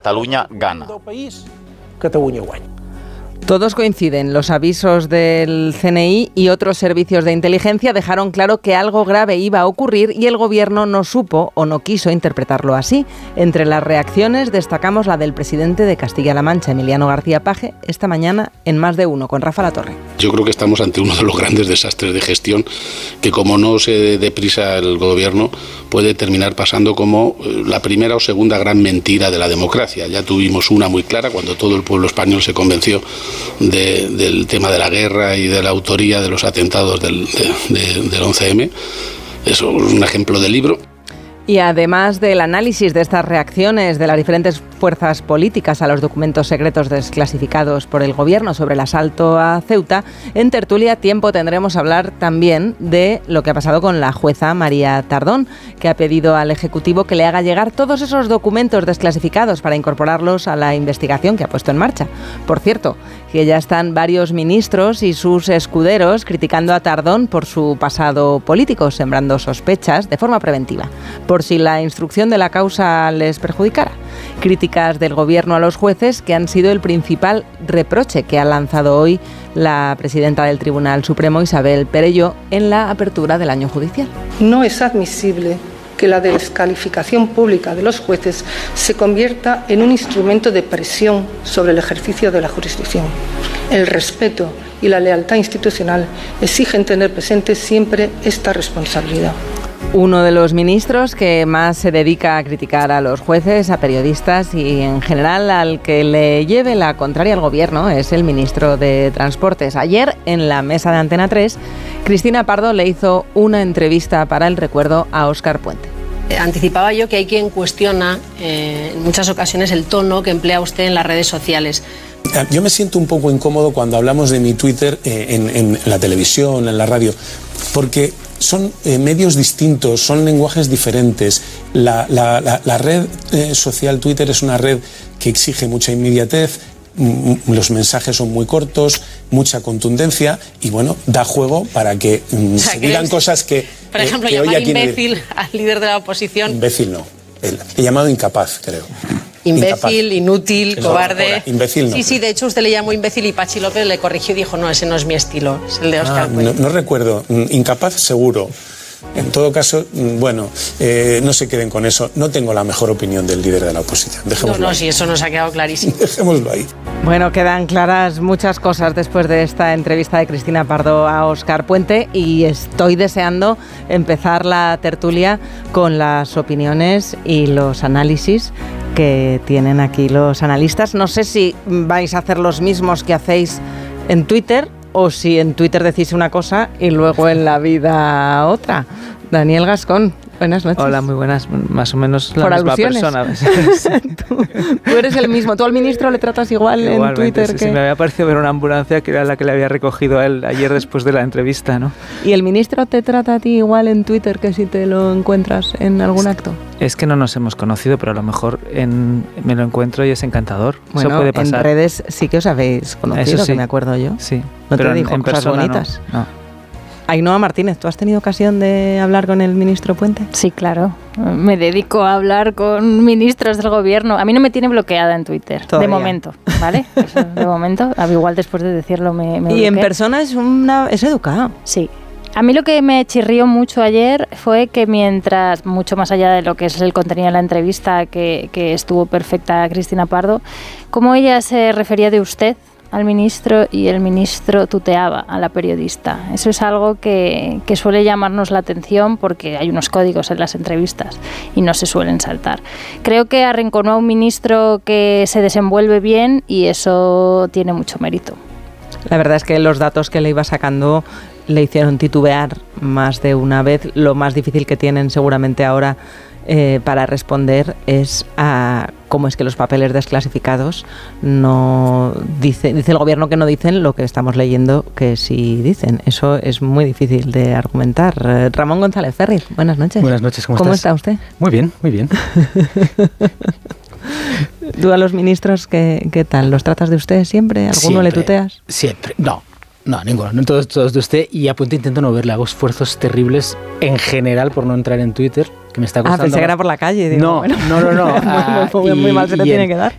Catalunya gana. Catalunya guanya. Todos coinciden. Los avisos del CNI y otros servicios de inteligencia dejaron claro que algo grave iba a ocurrir y el gobierno no supo o no quiso interpretarlo así. Entre las reacciones destacamos la del presidente de Castilla-La Mancha, Emiliano García Paje, esta mañana en Más de Uno, con Rafa Latorre. Yo creo que estamos ante uno de los grandes desastres de gestión que, como no se dé prisa el gobierno, puede terminar pasando como la primera o segunda gran mentira de la democracia. Ya tuvimos una muy clara cuando todo el pueblo español se convenció del tema de la guerra y de la autoría de los atentados del 11M. Eso es un ejemplo de libro. Y además del análisis de estas reacciones de las diferentes fuerzas políticas a los documentos secretos desclasificados por el gobierno sobre el asalto a Ceuta, en Tertulia Tiempo tendremos a hablar también de lo que ha pasado con la jueza María Tardón, que ha pedido al Ejecutivo que le haga llegar todos esos documentos desclasificados para incorporarlos a la investigación que ha puesto en marcha. Por cierto, que ya están varios ministros y sus escuderos criticando a Tardón por su pasado político, sembrando sospechas de forma preventiva, por si la instrucción de la causa les perjudicara. Críticas del gobierno a los jueces que han sido el principal reproche que ha lanzado hoy la presidenta del Tribunal Supremo, Isabel Perelló, en la apertura del año judicial. No es admisible que la descalificación pública de los jueces se convierta en un instrumento de presión sobre el ejercicio de la jurisdicción. El respeto y la lealtad institucional exigen tener presente siempre esta responsabilidad. Uno de los ministros que más se dedica a criticar a los jueces, a periodistas y en general al que le lleve la contraria al gobierno es el ministro de Transportes. Ayer, en la mesa de Antena 3, Cristina Pardo le hizo una entrevista para El Recuerdo a Óscar Puente. Anticipaba yo que hay quien cuestiona en muchas ocasiones el tono que emplea usted en las redes sociales. Yo me siento un poco incómodo cuando hablamos de mi Twitter en la televisión, en la radio, porque son medios distintos, son lenguajes diferentes. La red social Twitter es una red que exige mucha inmediatez, los mensajes son muy cortos, mucha contundencia y bueno, da juego para que se digan cosas que... Por ejemplo, llamar imbécil al líder de la oposición. Imbécil no, he llamado incapaz, creo. Imbécil, incapaz. Inútil, Eso, cobarde. Ahora, imbécil no. Sí, de hecho usted le llamó imbécil y Pachi López le corrigió y dijo, no, ese no es mi estilo, es el de Óscar Puente. No recuerdo, incapaz seguro. En todo caso, bueno, no se queden con eso. No tengo la mejor opinión del líder de la oposición. Dejémoslo ahí. Sí, eso nos ha quedado clarísimo. Dejémoslo ahí. Bueno, quedan claras muchas cosas después de esta entrevista de Cristina Pardo a Óscar Puente y estoy deseando empezar la tertulia con las opiniones y los análisis que tienen aquí los analistas. No sé si vais a hacer los mismos que hacéis en Twitter o si en Twitter decís una cosa y luego en la vida otra. Daniel Gascón, buenas noches. Hola, muy buenas, más o menos la misma persona. Tú eres el mismo, tú al ministro le tratas igual en Twitter. Sí, me había parecido ver una ambulancia que era la que le había recogido a él ayer después de la entrevista, ¿no? ¿Y el ministro te trata a ti igual en Twitter que si te lo encuentras en algún acto? Es que no nos hemos conocido, pero a lo mejor me lo encuentro y es encantador. Bueno, eso puede pasar. En redes sí que os habéis conocido, eso sí, que me acuerdo yo. Sí. ¿No pero te dijo en cosas persona bonitas? No. Ainhoa Martínez, ¿tú has tenido ocasión de hablar con el ministro Puente? Sí, claro. Me dedico a hablar con ministros del gobierno. A mí no me tiene bloqueada en Twitter, todavía. De momento, ¿vale? Eso, de momento, igual después de decirlo me Y bloquea. En persona es educado. Sí. A mí lo que me chirrió mucho ayer fue que mientras, mucho más allá de lo que es el contenido de la entrevista, que estuvo perfecta Cristina Pardo, cómo ella se refería de usted al ministro y el ministro tuteaba a la periodista. Eso es algo que suele llamarnos la atención porque hay unos códigos en las entrevistas y no se suelen saltar. Creo que arrinconó a un ministro que se desenvuelve bien y eso tiene mucho mérito. La verdad es que los datos que le iba sacando le hicieron titubear más de una vez. Lo más difícil que tienen seguramente ahora para responder es a cómo es que los papeles desclasificados no dice el gobierno que no dicen lo que estamos leyendo que sí dicen. Eso es muy difícil de argumentar. Ramón González Ferriz, buenas noches. Buenas noches, ¿cómo está usted? Muy bien, muy bien. ¿Tú a los ministros qué tal? ¿Los tratas de usted siempre? ¿Alguno siempre, le tuteas? Siempre, no, ninguno, no todos de usted, y a Puente intento no verle, hago esfuerzos terribles en general por no entrar en Twitter, que me está costando. Pensé que era por la calle. Digo, no. Muy mal se te tiene que dar.